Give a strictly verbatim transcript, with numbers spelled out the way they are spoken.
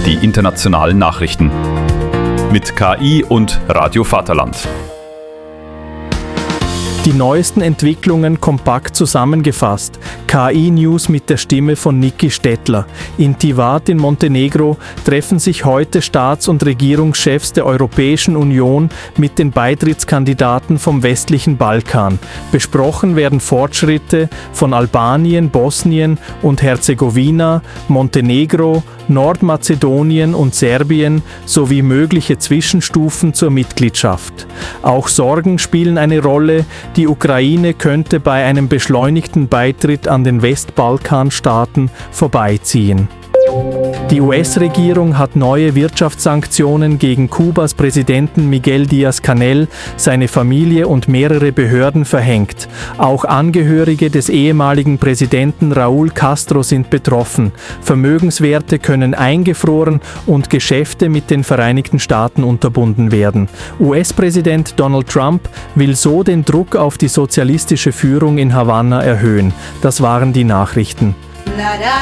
die internationalen Nachrichten. Mit K I und Radio Vaterland. Die neuesten Entwicklungen kompakt zusammengefasst. K I-News mit der Stimme von Niki Stettler. In Tivat in Montenegro treffen sich heute Staats- und Regierungschefs der Europäischen Union mit den Beitrittskandidaten vom westlichen Balkan. Besprochen werden Fortschritte von Albanien, Bosnien und Herzegowina, Montenegro, Nordmazedonien und Serbien sowie mögliche Zwischenstufen zur Mitgliedschaft. Auch Sorgen spielen eine Rolle. Die Ukraine könnte bei einem beschleunigten Beitritt an den Westbalkanstaaten vorbeiziehen. Die U S-Regierung hat neue Wirtschaftssanktionen gegen Kubas Präsidenten Miguel Díaz-Canel, seine Familie und mehrere Behörden verhängt. Auch Angehörige des ehemaligen Präsidenten Raúl Castro sind betroffen. Vermögenswerte können eingefroren und Geschäfte mit den Vereinigten Staaten unterbunden werden. U S-Präsident Donald Trump will so den Druck auf die sozialistische Führung in Havanna erhöhen. Das waren die Nachrichten.